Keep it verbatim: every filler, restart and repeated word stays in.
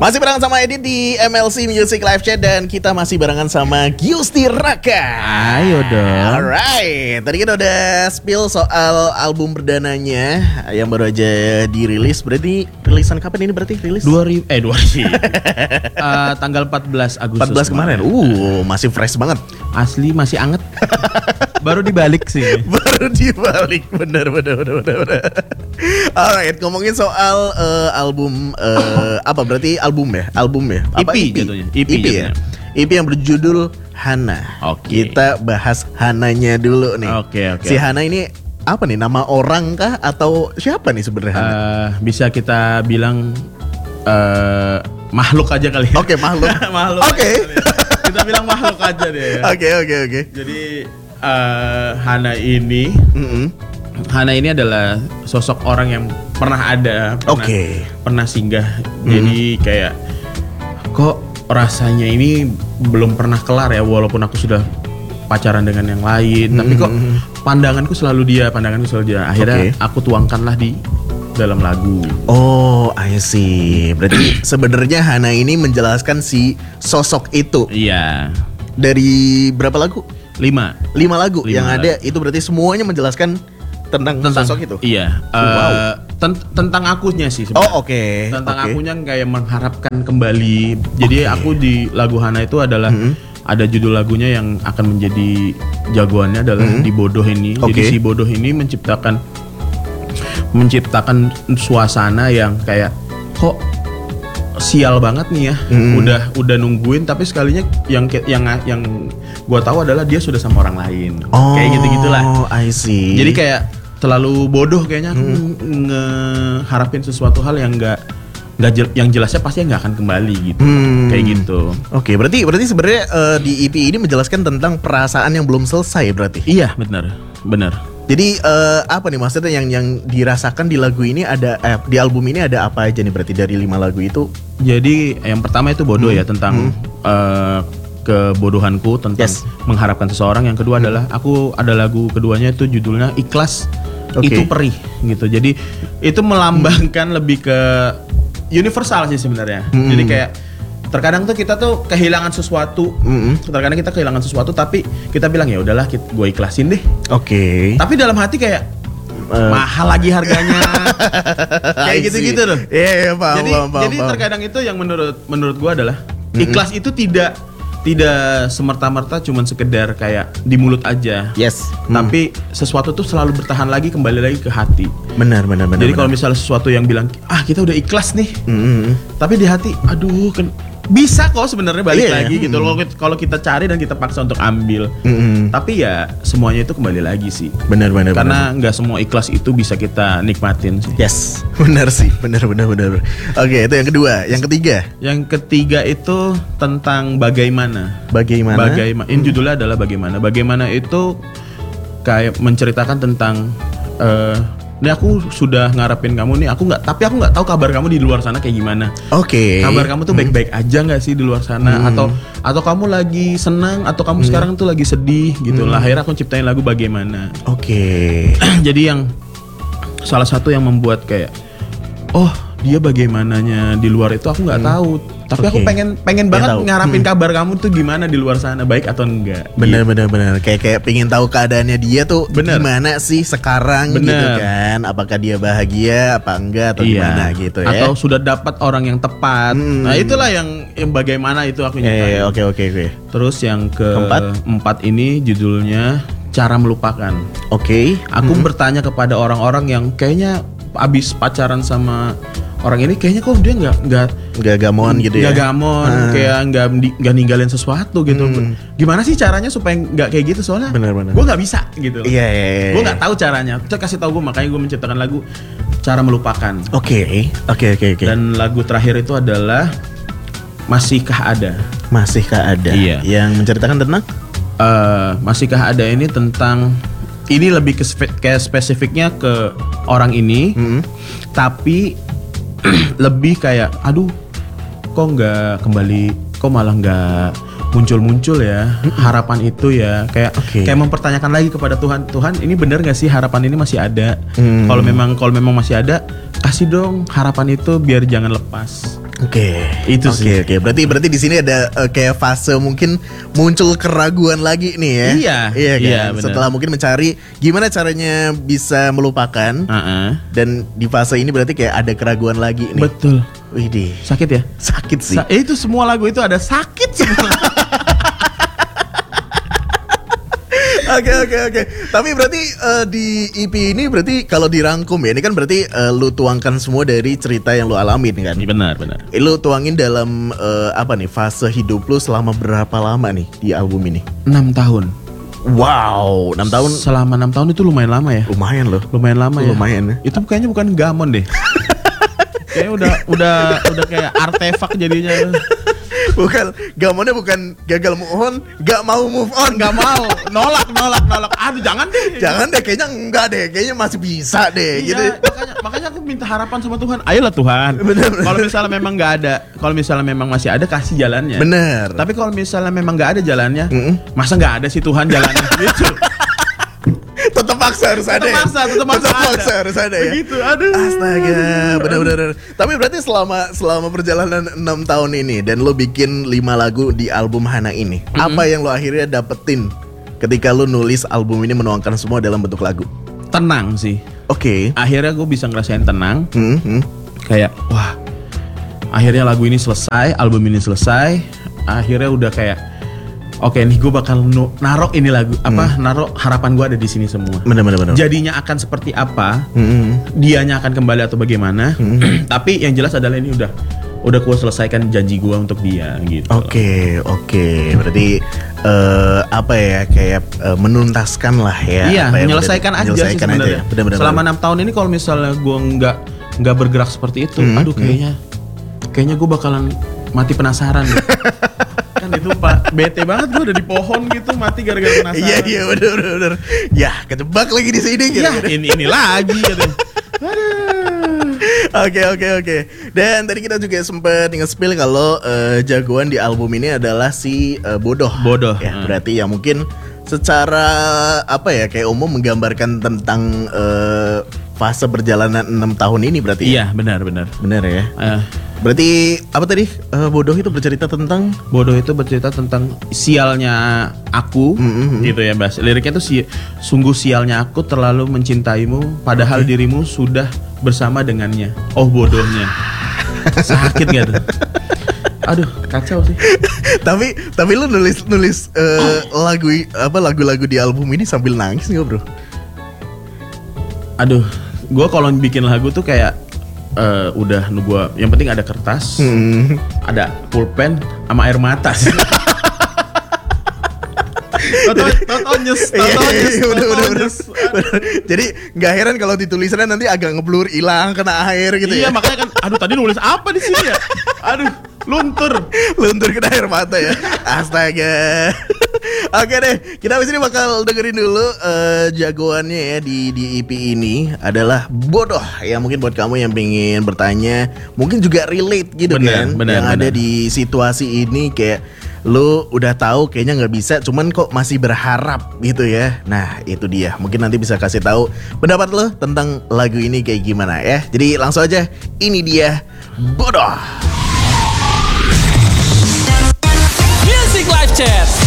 Masih barengan sama Edit di M L C Music Live Chat dan kita masih barengan sama Giusti Raka. Ayo dong. Alright, tadi kita udah spill soal album perdananya yang baru aja dirilis. Berarti rilisan kapan ini berarti rilis? dua ribu eh dua ribu uh, tanggal empat belas Agustus. empat belas kemarin. Uh, masih fresh banget. Asli masih anget. Baru dibalik sih. Baru dibalik, bener bener bener bener. bener. Alright, ngomongin soal uh, album uh, apa berarti album ya? Album ya? Apa E P jatuhnya? E P, E P ya? E P yang berjudul Hana. Oke. Okay. Kita bahas Hananya dulu nih. Oke okay, oke. Si Okay. Hana ini apa nih? Nama orang kah atau siapa nih sebenarnya? Uh, bisa kita bilang uh, makhluk aja kali ya. Oke, okay, makhluk. makhluk. Oke. Okay. Kita bilang makhluk aja deh ya. Oke oke oke. Jadi uh, Hana ini mm-hmm. Hana ini adalah sosok orang yang pernah ada, pernah, okay. pernah singgah. Mm. Jadi kayak kok rasanya ini belum pernah kelar ya, walaupun aku sudah pacaran dengan yang lain, mm. tapi kok pandanganku selalu dia, pandanganku selalu dia. Akhirnya okay. aku tuangkanlah di dalam lagu. Oh, I see. Berarti sebenarnya Hana ini menjelaskan si sosok itu. Iya. Dari berapa lagu? Lima. Lima lagu Lima yang lagu. ada itu berarti semuanya menjelaskan tentang, tentang sosok itu. Iya. Oh, wow. uh, ten- tentang akunya sih sebenarnya. Oh, oke. Okay. Tentang okay. akunya kayak mengharapkan kembali. Jadi okay. aku di lagu Hana itu adalah mm-hmm. ada judul lagunya yang akan menjadi jagoannya adalah mm-hmm. Di Bodoh Ini. Okay. Jadi si Bodoh ini menciptakan menciptakan suasana yang kayak kok sial banget nih ya. Hmm. Udah udah nungguin tapi sekalinya yang yang yang gua tahu adalah dia sudah sama orang lain. Oh, kayak gitu-gitulah. Oh, I see. Jadi kayak terlalu bodoh kayaknya aku hmm. ngeharapin sesuatu hal yang enggak enggak jel, yang jelasnya pasti nggak akan kembali gitu. Hmm. Kayak gitu. Oke, okay, berarti berarti sebenarnya uh, di E P ini menjelaskan tentang perasaan yang belum selesai berarti. Iya, benar. Benar. Jadi uh, apa nih maksudnya yang yang dirasakan di lagu ini ada eh, di album ini ada apa aja nih berarti dari lima lagu itu? Jadi yang pertama itu bodoh hmm. ya tentang hmm. uh, kebodohanku tentang yes. mengharapkan seseorang. Yang kedua hmm. adalah aku ada lagu keduanya itu judulnya Ikhlas. Okay. Itu perih gitu. Jadi itu melambangkan hmm. lebih ke universal sih sebenarnya. Hmm. Jadi kayak terkadang tuh kita tuh kehilangan sesuatu, mm-hmm. terkadang kita kehilangan sesuatu tapi kita bilang ya udahlah gue ikhlasin deh. Oke. Okay. Tapi dalam hati kayak uh. mahal lagi harganya, kayak gitu-gitu loh. Iya, yeah, yeah, paham, jadi paham, paham, jadi paham. terkadang itu yang menurut menurut gue adalah mm-hmm. ikhlas itu tidak tidak semerta-merta cuman sekedar kayak di mulut aja. Yes. Tapi hmm. sesuatu tuh selalu bertahan lagi kembali lagi ke hati. Benar benar benar. Jadi kalau misalnya sesuatu yang bilang ah kita udah ikhlas nih, mm-hmm. tapi di hati aduh kan bisa kok sebenarnya balik yeah, lagi yeah. gitu. Kalau mm-hmm. kalau kita cari dan kita paksa untuk ambil, mm-hmm. tapi ya semuanya itu kembali lagi sih. Benar benar. Karena nggak semua ikhlas itu bisa kita nikmatin sih. Yes, benar sih, benar benar benar. Oke, itu yang kedua. Yang ketiga. Yang ketiga itu tentang bagaimana. Bagaimana? Bagaimana. Ini judulnya adalah bagaimana. Bagaimana itu kayak menceritakan tentang. Uh, Ini aku sudah ngarepin kamu nih, aku nggak, tapi aku nggak tahu kabar kamu di luar sana kayak gimana. Oke. Okay. Kabar kamu tuh baik-baik hmm. aja nggak sih di luar sana? Hmm. Atau atau kamu lagi senang? Atau kamu hmm. sekarang tuh lagi sedih gitu? Hmm. Lah akhirnya aku ciptain lagu Bagaimana. Oke. Okay. Jadi yang salah satu yang membuat kayak, oh dia bagaimananya di luar itu aku nggak hmm. tahu. Tapi okay. aku pengen pengen banget tahu. ngarapin hmm. kabar kamu tuh gimana di luar sana, baik atau enggak. Bener gitu. bener bener. Kayak kayak pengen tahu keadaannya dia tuh bener. Gimana sih sekarang bener. Gitu kan? Apakah dia bahagia apa enggak atau iya. gimana gitu ya? Atau sudah dapat orang yang tepat. Hmm. Nah itulah yang yang bagaimana itu aku nyanyi. Oke oke oke. Terus yang keempat empat ini judulnya Cara Melupakan. Oke. Okay. Aku hmm. bertanya kepada orang-orang yang kayaknya abis pacaran sama orang ini kayaknya kok dia nggak nggak nggak gamon gitu ya, nggak gamon ah. kayak nggak nggak ninggalin sesuatu gitu. Hmm. Gimana sih caranya supaya nggak kayak gitu soalnya? Benar-benar. Gue nggak bisa gitu. Iya. iya, iya. Gue nggak tahu caranya. Terus kasih tahu gue, makanya gue menciptakan lagu Cara Melupakan. Oke oke oke oke. Dan lagu terakhir itu adalah Masihkah Ada. Masihkah Ada. Iya. Yang menceritakan tentang uh, Masihkah Ada ini tentang ini lebih ke spe- kayak spesifiknya ke orang ini, mm-hmm. tapi lebih kayak aduh kok nggak kembali, kok malah nggak muncul-muncul ya harapan itu ya, kayak okay. kayak mempertanyakan lagi kepada Tuhan, Tuhan ini benar nggak sih harapan ini masih ada? Hmm. Kalau memang kalau memang masih ada, kasih dong harapan itu biar jangan lepas. Oke, Itu oke, sih. Oke, berarti berarti di sini ada eh, kayak fase mungkin muncul keraguan lagi nih ya. Iya, iya kan. iya, benar. Setelah mungkin mencari gimana caranya bisa melupakan. Uh-uh. Dan di fase ini berarti kayak ada keraguan lagi nih. Betul. Widih, Sakit ya? sakit sih. Sa- itu semua lagu itu ada sakit semua. Oke oke oke. Tapi berarti eh, di E P ini berarti kalau dirangkum ya, ini kan berarti eh, lu tuangkan semua dari cerita yang lu alamin kan. Benar, benar. Eh, Lu tuangin dalam eh, apa nih fase hidup lu selama berapa lama nih di album ini? enam tahun. Wow, enam tahun Selama enam tahun itu lumayan lama ya. lumayan loh. Lumayan lama ya. Lumayan ya. Itu kayaknya bukan gamon deh. Kayaknya udah udah udah kayak artefak jadinya. Bukan, gamonnya bukan gagal move on, gak mau move on. Nggak mau, nolak, nolak, nolak. Aduh, jangan deh. Jangan deh, kayaknya enggak deh, kayaknya masih bisa deh Iya, gitu. makanya, makanya aku minta harapan sama Tuhan. Ayolah Tuhan. Bener, bener. Kalau misalnya memang nggak ada, kalau misalnya memang masih ada, kasih jalannya. Bener. Tapi kalau misalnya memang nggak ada jalannya, Mm-mm. masa nggak ada sih Tuhan jalannya? Gitu. Tetap maksa harus ada. Tetap ya? maksa, tetap maksa ada. harus ada ya. Begitu, aduh. Astaga, benar-benar. Tapi berarti selama selama perjalanan enam tahun ini dan lo bikin lima lagu di album Hana ini, apa yang lo akhirnya dapetin ketika lo nulis album ini menuangkan semua dalam bentuk lagu? Tenang sih. Oke. Akhirnya gue bisa ngerasain tenang. Hmm, hmm. Kayak wah, akhirnya lagu ini selesai, album ini selesai. Akhirnya udah kayak oke nih gue bakal nu- narok ini lagu apa narok harapan gue ada di sini semua. Benar-benar benar. Jadinya akan seperti apa? Hmm. Dianya akan kembali atau bagaimana? Tapi yang jelas adalah ini udah udah gue selesaikan janji gue untuk dia gitu. Oke, oke. Berarti eh, apa ya kayak eh, menuntaskan lah ya. Iya, apa yang menyelesaikan udah- aja sih menyelesaikan aja sebenarnya. ya. Benar-benar. Selama enam tahun ini kalau misalnya gue nggak nggak bergerak seperti itu, Hmm, aduh kayaknya kayaknya gue bakalan mati penasaran. deh. Kan itu Pak, bete banget gue udah di pohon gitu mati gara-gara penasaran. Iya iya benar benar benar. Ya kejebak lagi di sini gitu. Ya, ini ini lagi gitu. Oke oke oke. Dan tadi kita juga sempat nge-spill kalau eh, jagoan di album ini adalah si eh, Bodoh. Bodoh. Ya, Hmm. berarti ya mungkin secara apa ya kayak umum menggambarkan tentang eh, fase perjalanan enam tahun ini berarti. Ya? Iya, benar benar. Benar ya. Eh, Berarti apa tadi? Eh, Bodoh itu bercerita tentang Bodoh itu bercerita tentang sialnya aku, Mm-mm. gitu ya, Bas. Liriknya tuh si, sungguh sialnya aku terlalu mencintaimu, padahal dirimu sudah bersama dengannya. Oh bodohnya, sakit gak tuh? Aduh, kacau sih. tapi tapi lu nulis nulis eh, lagu apa lagu-lagu di album ini sambil nangis nggak bro? Aduh, gue kalau bikin lagu tuh kayak eh, udah gua, yang penting ada kertas, Hmm. ada pulpen, sama air mata sih. Tau-tau tau-tau nyes, Iya, tau-tau iya, nyes, iya, bener, tau-tau bener, nyes. bener. Jadi nggak heran kalau ditulisannya nanti agak ngeblur, hilang, kena air gitu Iya ya. makanya kan, aduh tadi nulis apa di sini ya? Aduh, luntur. Luntur kena air mata ya. Astaga. Oke deh, kita abis ini bakal dengerin dulu eh, jagoannya ya di di E P ini adalah Bodoh. Ya mungkin buat kamu yang pengen bertanya, mungkin juga relate gitu Bener, kan, bener, yang ada bener. di situasi ini kayak lu udah tahu kayaknya nggak bisa, cuman kok masih berharap gitu ya. Nah itu dia, mungkin nanti bisa kasih tahu pendapat lo tentang lagu ini kayak gimana ya. Jadi langsung aja, ini dia Bodoh. Music Live Chat.